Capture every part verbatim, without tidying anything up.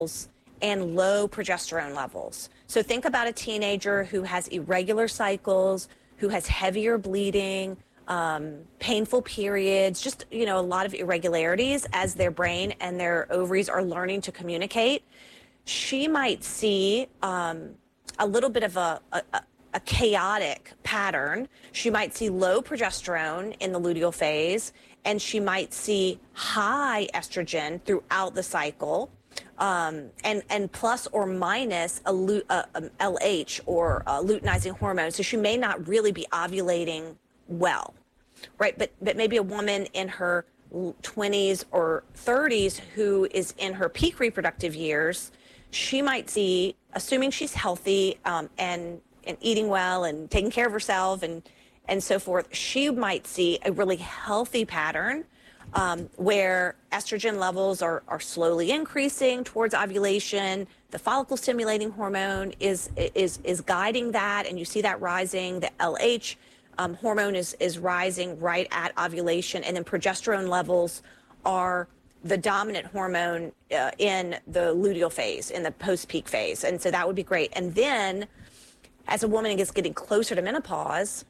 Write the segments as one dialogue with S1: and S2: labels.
S1: and low progesterone levels. So think about a teenager who has irregular cycles, who has heavier bleeding, um, painful periods, just, you know, a lot of irregularities as their brain and their ovaries are learning to communicate. She might see um, a little bit of a, a, a chaotic pattern. She might see low progesterone in the luteal phase, and she might see high estrogen throughout the cycle. Um, and, and plus or minus a, a, a L H or a luteinizing hormone. So she may not really be ovulating well, right? But, but maybe a woman in her twenties or thirties who is in her peak reproductive years, she might see, assuming she's healthy um, and, and eating well and taking care of herself and, and so forth, she might see a really healthy pattern Um, where estrogen levels are, are slowly increasing towards ovulation. The follicle stimulating hormone is, is, is guiding that, and you see that rising. The L H um, hormone is, is rising right at ovulation, and then progesterone levels are the dominant hormone uh, in the luteal phase, in the post-peak phase. And so that would be great. And then as a woman is getting closer to menopause,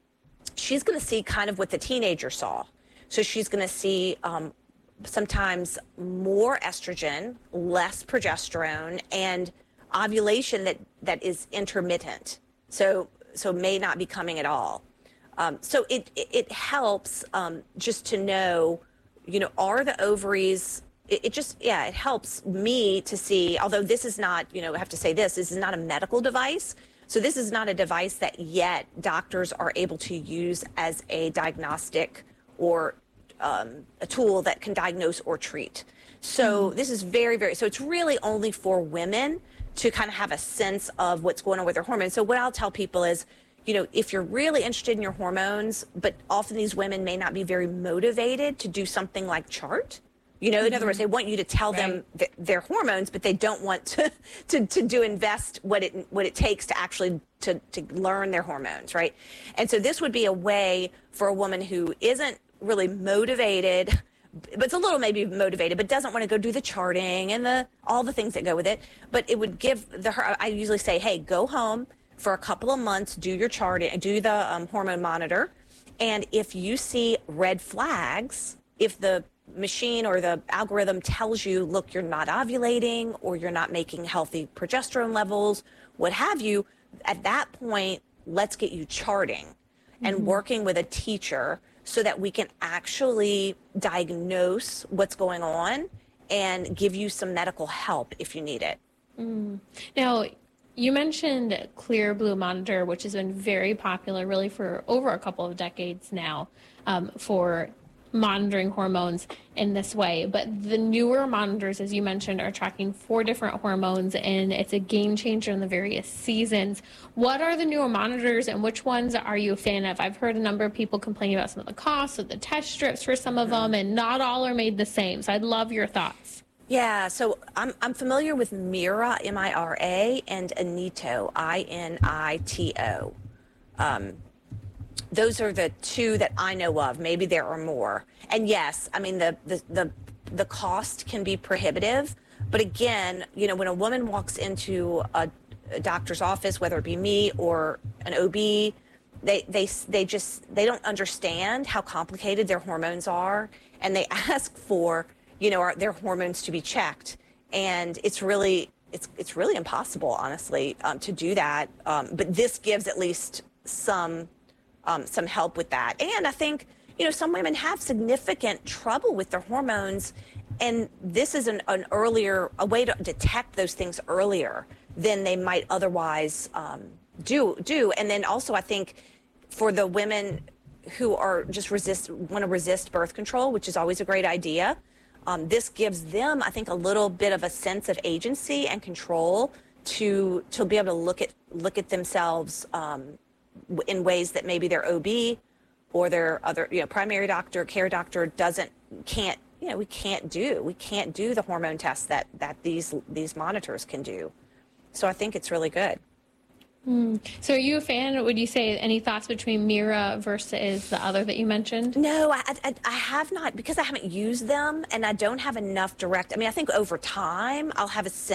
S1: she's going to see kind of what the teenager saw. So she's going to see um, sometimes more estrogen, less progesterone, and ovulation that, that is intermittent. So so may not be coming at all. Um, so it, it, it helps um, just to know, you know, are the ovaries, it, it just, yeah, it helps me to see, although this is not, you know, I have to say this, this is not a medical device. So this is not a device that yet doctors are able to use as a diagnostic or um, a tool that can diagnose or treat. So mm. this is very, very, so it's really only for women to kind of have a sense of what's going on with their hormones. So what I'll tell people is, you know, if you're really interested in your hormones, but often these women may not be very motivated to do something like chart. You know, mm-hmm. in other words, they want you to tell right. them th- their hormones, but they don't want to, to, to do invest what it, what it takes to actually to, to learn their hormones, right? And so this would be a way for a woman who isn't really motivated, but it's a little maybe motivated, but doesn't want to go do the charting and the all the things that go with it. But it would give the her. I usually say, hey, go home for a couple of months, do your charting, do the um, hormone monitor, and if you see red flags, if the machine or the algorithm tells you, look, you're not ovulating or you're not making healthy progesterone levels, what have you, at that point, let's get you charting and mm-hmm. working with a teacher so that we can actually diagnose what's going on and give you some medical help if you need it.
S2: Mm. Now, you mentioned Clear Blue Monitor, which has been very popular really for over a couple of decades now um, for monitoring hormones in this way. But the newer monitors, as you mentioned, are tracking four different hormones, and it's a game changer in the various seasons. What are the newer monitors, and which ones are you a fan of? I've heard a number of people complaining about some of the costs of the test strips for some of them, and not all are made the same. So I'd love your thoughts.
S1: Yeah, so I'm I'm familiar with Mira, M I R A, and Inito, I N I T O. Um, those are the two that I know of. Maybe there are more. And yes, I mean, the, the, the, the cost can be prohibitive. But again, you know, when a woman walks into a, a doctor's office, whether it be me or an O B, they, they, they just, they don't understand how complicated their hormones are. And they ask for, you know, our, their hormones to be checked. And it's really, it's, it's really impossible, honestly, um, to do that. Um, but this gives at least some Um, some help with that. And I think, you know, some women have significant trouble with their hormones, and this is an, an earlier, a way to detect those things earlier than they might otherwise um, do, do. And then also I think for the women who are just resist, want to resist birth control, which is always a great idea, um, this gives them, I think, a little bit of a sense of agency and control to, to be able to look at, look at themselves um, in ways that maybe their O B or their other, you know, primary doctor, care doctor doesn't, can't, you know, we can't do. We can't do the hormone tests that, that these, these monitors can do. So I think it's really good.
S2: Mm. So are you a fan? Would you say any thoughts between Mira versus the other that you mentioned?
S1: No, I, I, I have not because I haven't used them and I don't have enough direct. I mean, I think over time I'll have a sense